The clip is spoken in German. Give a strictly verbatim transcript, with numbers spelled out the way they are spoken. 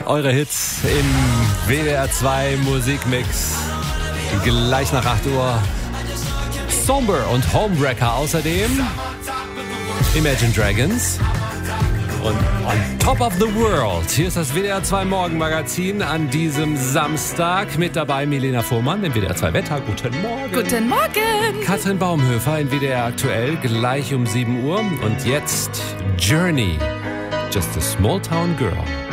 eure Hits im W D R zwei Musikmix. Gleich nach acht Uhr. Somber und Homewrecker außerdem. Imagine Dragons. Und on top of the world. Hier ist das W D R zwei Morgenmagazin an diesem Samstag. Mit dabei Milena Fuhrmann im W D R zwei Wetter. Guten Morgen. Guten Morgen. Katrin Baumhöfer in W D R aktuell, gleich um sieben Uhr. Und jetzt Journey. Just a small town girl.